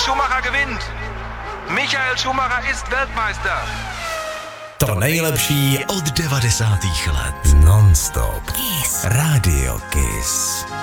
Schumacher gewinnt. Michael Schumacher ist Weltmeister. To nejlepší od 90. let. Non-stop. Kiss. Radio Kiss.